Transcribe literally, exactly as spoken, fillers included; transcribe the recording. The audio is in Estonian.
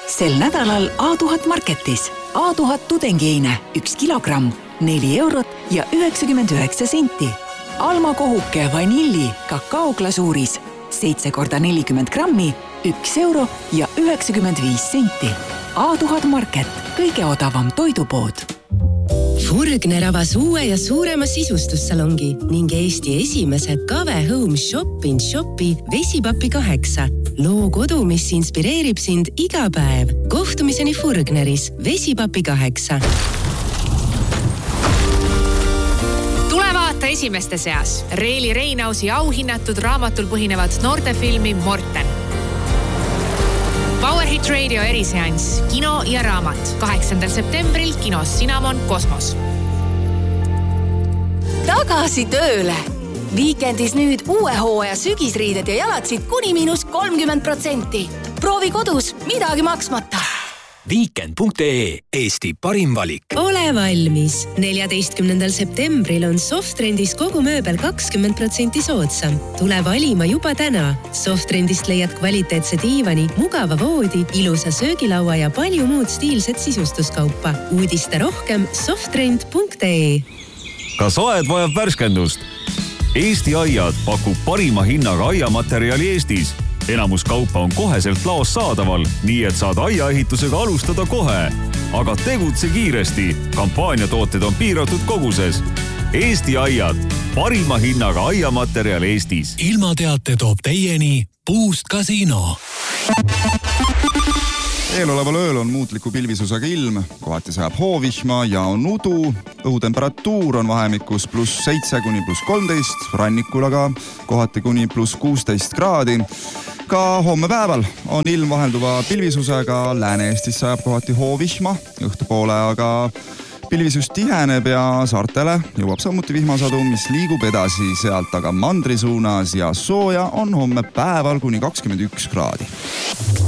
Sel nädalal A tuhat Marketis. A tuhat tudengieine, üks kilogramm, neli eurot ja üheksakümmend üheksa senti. Alma kohuke vanilli kakaoglasuuris, seitse korda nelikümmend grammi, üks euro ja üheksakümmend viis senti. A tuhat Market, kõige odavam toidupood. Furgner avas uue ja suurema sisustussalongi ning Eesti esimese Kave Home Shop in Shopi Vesipapi kaheksa. Loo kodu, mis inspireerib sind iga päev. Kohtumiseni Furgneris Vesipapi kaheksa. Tule vaata esimeste seas. Reeli Reinausi auhinnatud raamatul põhinevat noortefilmi Morten. Power Hit Radio eriseanss, kino ja raamat. kaheksandal septembril kinos Cinnamon Kosmos. Tagasi tööle! Viikendis nüüd uue hooaja sügisriided ja jalatsid kuni miinus kolmkümmend protsenti. Proovi kodus, midagi maksmata. Weekend punkt ee, Eesti parim valik. Ole valmis. neljateistkümnendal septembril on Softrendis kogu mööbel kakskümmend protsenti soodsam. Tule valima juba täna. Softrendist leiad kvaliteetse diivani, mugava voodi, ilusa söögilaua ja palju muud stiilset sisustuskaupa. Uudiste rohkem softrend punkt ee. Kas aed vajab värskendust? Eesti Aiad pakub parima hinnaga aiamaterjali Eestis. Enamus kaupa on koheselt laos saadaval, nii et saad aiaehitusega alustada kohe. Aga tegutse kiiresti. Kampaaniatooted on piiratud koguses. Eesti Aiad, parima hinnaga aiamaterjal Eestis. Ilmateate toob teieni Puust Casino. Eeloleval ööl on muutliku pilvisusega ilm, kohati sajab hoovihma ja on udu. Õhutemperatuur on vahemikus pluss seitse kuni pluss kolmteist, rannikul aga kohati kuni pluss kuusteist kraadi. Ka homme päeval on ilm vahelduva pilvisusega, Lääne-Eestis sajab kohati hoovihma, õhtupoole aga pilvisus tiheneb ja saartele jõuab samuti vihmasadu, mis liigub edasi sealt aga mandri suunas ja sooja on homme päeval kuni kakskümmend üks kraadi.